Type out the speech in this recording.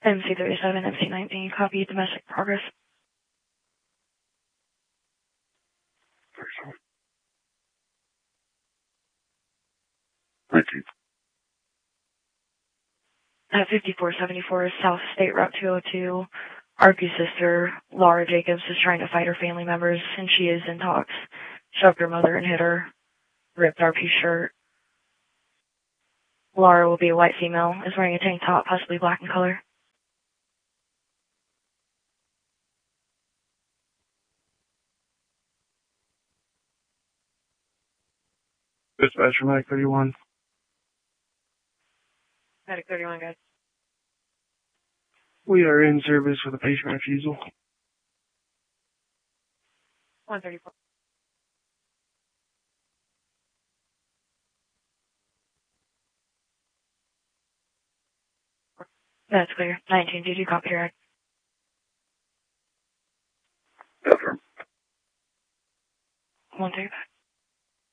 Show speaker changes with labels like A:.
A: MC37, MC19, copy domestic progress.
B: Thank you.
A: At 5474 South State Route 202, Arky's sister, Laura Jacobs, is trying to fight her family members, and she is in talks. Shoved her mother and hit her. Ripped RP's shirt. Laura will be a white female, is wearing a tank top, possibly black in color.
B: Dispatcher, Medic 31.
A: Medic 31, guys.
B: We are in service with a patient refusal.
A: 134. That's clear. 19, did you copy your act?
B: Confirm.
A: 135.